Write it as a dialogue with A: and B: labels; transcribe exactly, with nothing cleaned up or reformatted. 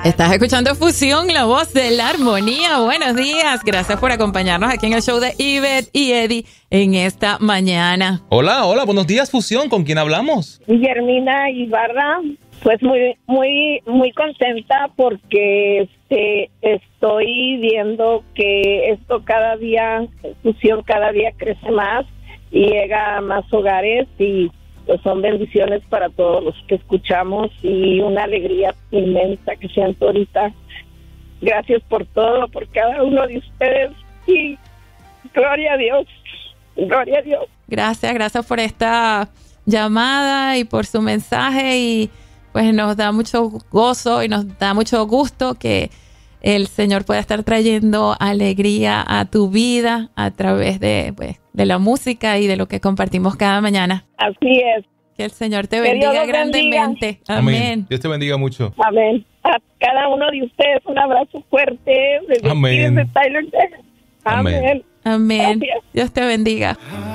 A: Estás escuchando Fusión, la voz de la armonía. Buenos días. Gracias por acompañarnos aquí en el show de Ivette y Eddie en esta mañana.
B: Hola, hola, buenos días, Fusión. ¿Con quién hablamos?
C: Guillermina Ibarra. Pues muy, muy, muy contenta porque este, estoy viendo que esto cada día, Fusión cada día crece más y llega a más hogares y pues son bendiciones para todos los que escuchamos y una alegría inmensa que siento ahorita. Gracias por todo, por cada uno de ustedes y gloria a Dios, gloria a Dios.
A: Gracias, gracias por esta llamada y por su mensaje y pues nos da mucho gozo y nos da mucho gusto que el Señor pueda estar trayendo alegría a tu vida a través de, pues, de la música y de lo que compartimos cada mañana.
C: Así es.
A: Que el Señor te bendiga
C: Dios
A: grandemente.
C: bendiga.
A: Amén.
B: Amén. Dios te bendiga mucho.
C: Amén. A cada uno de ustedes un abrazo fuerte. Desde
B: Amén.
C: aquí, desde Tyler, Texas.
B: Amén.
C: Amén.
A: Amén.
C: Gracias.
A: Dios te bendiga.